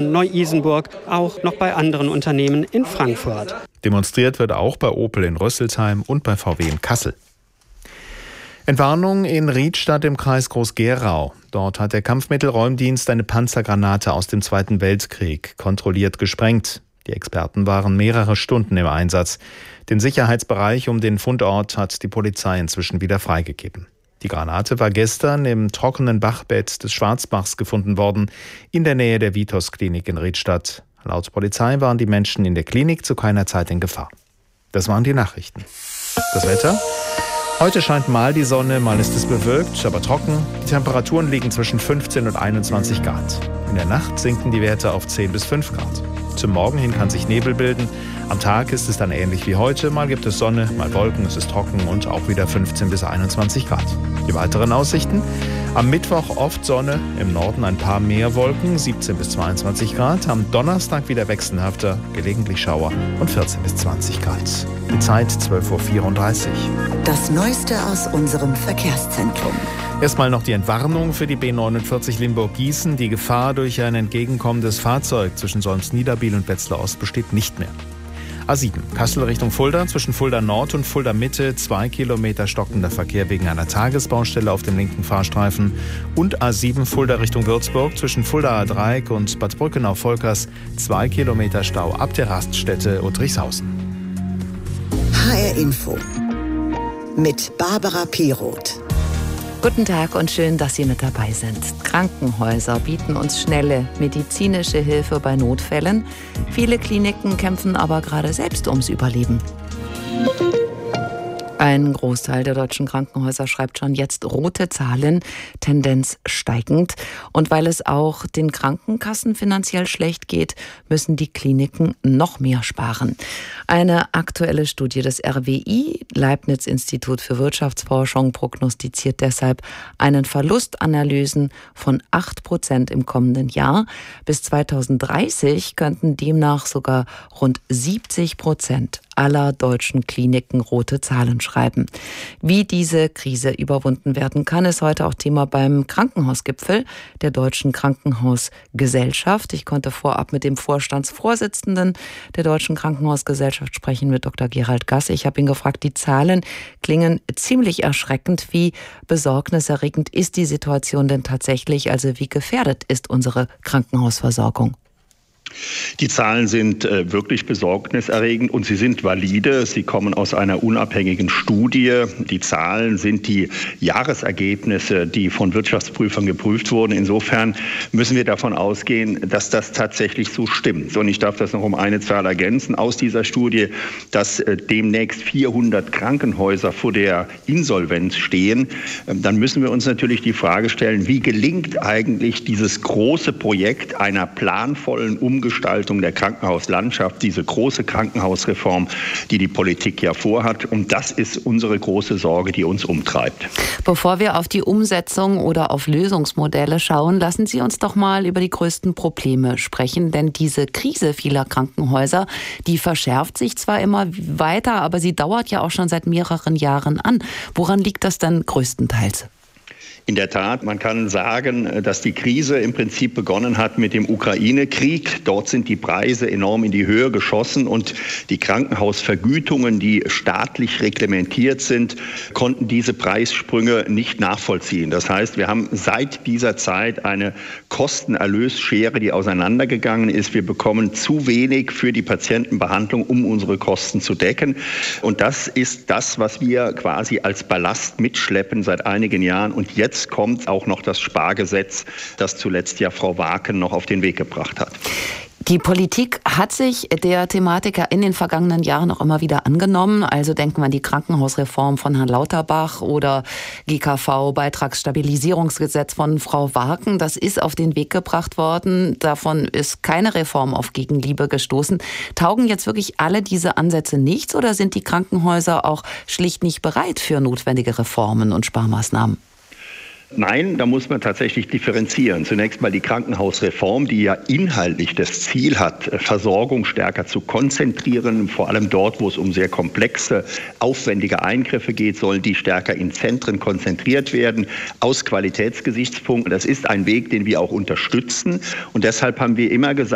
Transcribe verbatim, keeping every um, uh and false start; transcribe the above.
Bonn, Neu-Isenburg, auch noch bei anderen Unternehmen in Frankfurt. Demonstriert wird auch bei Opel in Rüsselsheim und bei V W in Kassel. Entwarnung in Riedstadt im Kreis Groß-Gerau. Dort hat der Kampfmittelräumdienst eine Panzergranate aus dem Zweiten Weltkrieg kontrolliert gesprengt. Die Experten waren mehrere Stunden im Einsatz. Den Sicherheitsbereich um den Fundort hat die Polizei inzwischen wieder freigegeben. Die Granate war gestern im trockenen Bachbett des Schwarzbachs gefunden worden, in der Nähe der Vitos-Klinik in Riedstadt. Laut Polizei waren die Menschen in der Klinik zu keiner Zeit in Gefahr. Das waren die Nachrichten. Das Wetter? Heute scheint mal die Sonne, mal ist es bewölkt, aber trocken. Die Temperaturen liegen zwischen fünfzehn und einundzwanzig Grad. In der Nacht sinken die Werte auf zehn bis fünf Grad. Zum Morgen hin kann sich Nebel bilden. Am Tag ist es dann ähnlich wie heute. Mal gibt es Sonne, mal Wolken, es ist trocken und auch wieder fünfzehn bis einundzwanzig Grad. Die weiteren Aussichten? Am Mittwoch oft Sonne, im Norden ein paar mehr Wolken, siebzehn bis zweiundzwanzig Grad. Am Donnerstag wieder wechselhafter, gelegentlich Schauer und vierzehn bis zwanzig Grad. Die Zeit zwölf Uhr vierunddreißig. Das Neueste aus unserem Verkehrszentrum. Erstmal noch die Entwarnung für die B neunundvierzig Limburg-Gießen. Die Gefahr durch ein entgegenkommendes Fahrzeug zwischen Solms-Niederbiel und Wetzlar Ost besteht nicht mehr. A sieben, Kassel Richtung Fulda, zwischen Fulda Nord und Fulda Mitte, zwei Kilometer stockender Verkehr wegen einer Tagesbaustelle auf dem linken Fahrstreifen. Und A sieben, Fulda Richtung Würzburg, zwischen Fulda Dreieck und Bad Brückenau-Volkers, zwei Kilometer Stau ab der Raststätte Uttrichshausen. H R Info mit Barbara Piroth. Guten Tag und schön, dass Sie mit dabei sind. Krankenhäuser bieten uns schnelle medizinische Hilfe bei Notfällen. Viele Kliniken kämpfen aber gerade selbst ums Überleben. Ein Großteil der deutschen Krankenhäuser schreibt schon jetzt rote Zahlen, Tendenz steigend. Und weil es auch den Krankenkassen finanziell schlecht geht, müssen die Kliniken noch mehr sparen. Eine aktuelle Studie des R W I, Leibniz-Institut für Wirtschaftsforschung, prognostiziert deshalb einen Verlust an Erlösen von acht Prozent im kommenden Jahr. Bis zweitausenddreißig könnten demnach sogar rund siebzig Prozent aller deutschen Kliniken rote Zahlen schreiben. Wie diese Krise überwunden werden kann, ist heute auch Thema beim Krankenhausgipfel der Deutschen Krankenhausgesellschaft. Ich konnte vorab mit dem Vorstandsvorsitzenden der Deutschen Krankenhausgesellschaft sprechen, mit Doktor Gerald Gass. Ich habe ihn gefragt, die Zahlen klingen ziemlich erschreckend. Wie besorgniserregend ist die Situation denn tatsächlich? Also wie gefährdet ist unsere Krankenhausversorgung? Die Zahlen sind äh, wirklich besorgniserregend und sie sind valide. Sie kommen aus einer unabhängigen Studie. Die Zahlen sind die Jahresergebnisse, die von Wirtschaftsprüfern geprüft wurden. Insofern müssen wir davon ausgehen, dass das tatsächlich so stimmt. Und ich darf das noch um eine Zahl ergänzen aus dieser Studie, dass äh, demnächst vierhundert Krankenhäuser vor der Insolvenz stehen. Ähm, dann müssen wir uns natürlich die Frage stellen, wie gelingt eigentlich dieses große Projekt einer planvollen Umgestaltung Umgestaltung der Krankenhauslandschaft, diese große Krankenhausreform, die die Politik ja vorhat. Und das ist unsere große Sorge, die uns umtreibt. Bevor wir auf die Umsetzung oder auf Lösungsmodelle schauen, lassen Sie uns doch mal über die größten Probleme sprechen. Denn diese Krise vieler Krankenhäuser, die verschärft sich zwar immer weiter, aber sie dauert ja auch schon seit mehreren Jahren an. Woran liegt das denn größtenteils? In der Tat, man kann sagen, dass die Krise im Prinzip begonnen hat mit dem Ukraine-Krieg. Dort sind die Preise enorm in die Höhe geschossen und die Krankenhausvergütungen, die staatlich reglementiert sind, konnten diese Preissprünge nicht nachvollziehen. Das heißt, wir haben seit dieser Zeit eine Kostenerlösschere, die auseinandergegangen ist. Wir bekommen zu wenig für die Patientenbehandlung, um unsere Kosten zu decken. Und das ist das, was wir quasi als Ballast mitschleppen seit einigen Jahren. Und jetzt kommt auch noch das Spargesetz, das zuletzt ja Frau Waken noch auf den Weg gebracht hat. Die Politik hat sich der Thematik in den vergangenen Jahren auch immer wieder angenommen. Also denken wir an die Krankenhausreform von Herrn Lauterbach oder G K V-Beitragsstabilisierungsgesetz von Frau Waken. Das ist auf den Weg gebracht worden. Davon ist keine Reform auf Gegenliebe gestoßen. Taugen jetzt wirklich alle diese Ansätze nichts oder sind die Krankenhäuser auch schlicht nicht bereit für notwendige Reformen und Sparmaßnahmen? Nein, da muss man tatsächlich differenzieren. Zunächst mal die Krankenhausreform, die ja inhaltlich das Ziel hat, Versorgung stärker zu konzentrieren. Vor allem dort, wo es um sehr komplexe, aufwendige Eingriffe geht, sollen die stärker in Zentren konzentriert werden, aus Qualitätsgesichtspunkten. Das ist ein Weg, den wir auch unterstützen. Und deshalb haben wir immer gesagt,